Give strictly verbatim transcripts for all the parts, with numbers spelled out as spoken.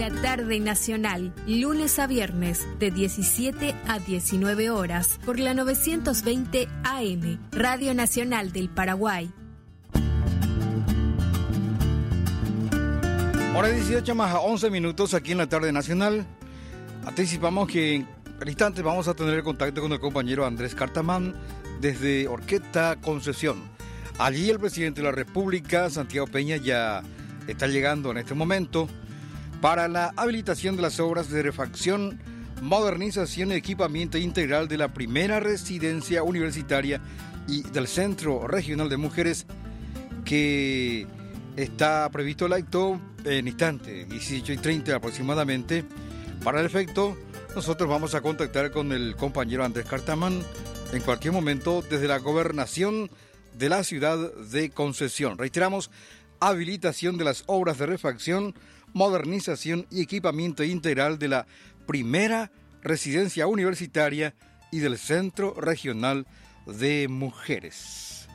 La tarde nacional, lunes a viernes, de diecisiete a diecinueve horas, por la novecientos veinte A M, Radio Nacional del Paraguay. Hora dieciocho más a once minutos aquí en la tarde nacional. Anticipamos que en instantes vamos a tener contacto con el compañero Andrés Cartamán desde Horqueta Concepción. Allí el presidente de la República, Santiago Peña, ya está llegando en este momento para la habilitación de las obras de refacción, modernización y equipamiento integral de la primera residencia universitaria y del Centro Regional de Mujeres, que está previsto el acto en instante, dieciocho y treinta aproximadamente. Para el efecto, nosotros vamos a contactar con el compañero Andrés Cartamán en cualquier momento desde la gobernación de la ciudad de Concepción. Reiteramos, habilitación de las obras de refacción, modernización y equipamiento integral de la primera residencia universitaria y del Centro Regional de Mujeres.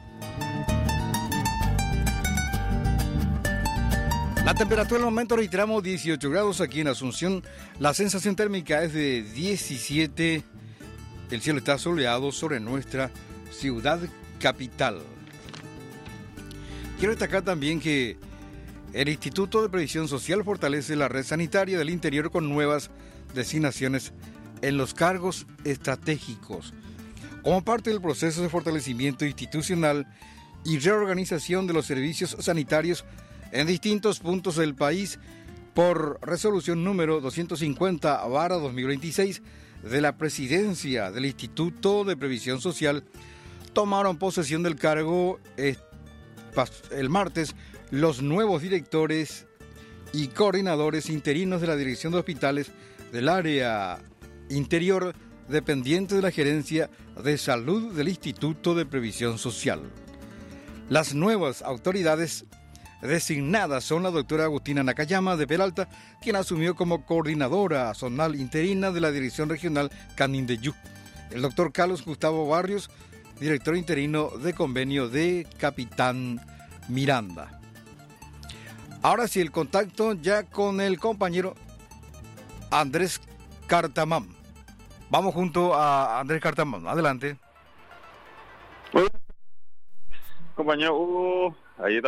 La temperatura en el momento, reiteramos, dieciocho grados aquí en Asunción. La sensación térmica es de diecisiete. El cielo está soleado sobre nuestra ciudad capital. Quiero destacar también que el Instituto de Previsión Social fortalece la red sanitaria del interior con nuevas designaciones en los cargos estratégicos. Como parte del proceso de fortalecimiento institucional y reorganización de los servicios sanitarios en distintos puntos del país, por resolución número doscientos cincuenta barra dos mil veintiséis de la Presidencia del Instituto de Previsión Social, tomaron posesión del cargo el martes los nuevos directores y coordinadores interinos de la Dirección de Hospitales del área interior, dependiente de la Gerencia de Salud del Instituto de Previsión Social. Las nuevas autoridades designadas son la doctora Agustina Nakayama de Peralta, quien asumió como coordinadora zonal interina de la Dirección Regional Canindeyú; el doctor Carlos Gustavo Barrios, director interino de convenio de Capitán Miranda. Ahora sí, el contacto ya con el compañero Andrés Cartamán. Vamos junto a Andrés Cartamán. Adelante. Compañero Hugo, ahí está.